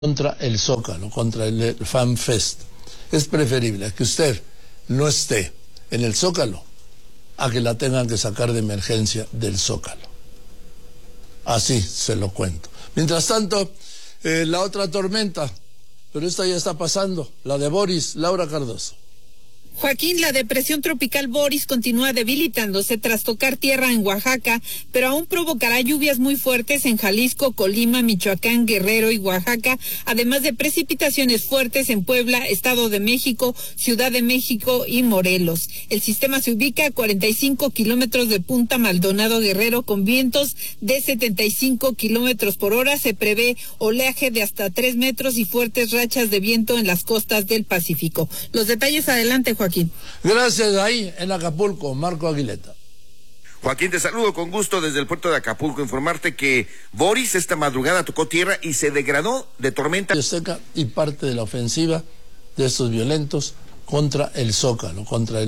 contra el Zócalo, contra el Fan Fest. Es preferible que usted no esté en el Zócalo a que la tengan que sacar de emergencia del Zócalo. Así se lo cuento. Mientras tanto, la otra tormenta, pero esta ya está pasando, la de Boris, Laura Cardoso. Joaquín, la depresión tropical Boris continúa debilitándose tras tocar tierra en Oaxaca, pero aún provocará lluvias muy fuertes en Jalisco, Colima, Michoacán, Guerrero y Oaxaca, además de precipitaciones fuertes en Puebla, Estado de México, Ciudad de México y Morelos. El sistema se ubica a 45 kilómetros de Punta Maldonado, Guerrero, con vientos de 75 kilómetros por hora. Se prevé oleaje de hasta 3 metros y fuertes rachas de viento en las costas del Pacífico. Los detalles adelante, Joaquín. Gracias, ahí en Acapulco, Marco Aguileta. Joaquín, te saludo con gusto desde el puerto de Acapulco. Informarte que Boris esta madrugada tocó tierra y se degradó de tormenta Seca y parte de la ofensiva de estos violentos contra el Zócalo, contra el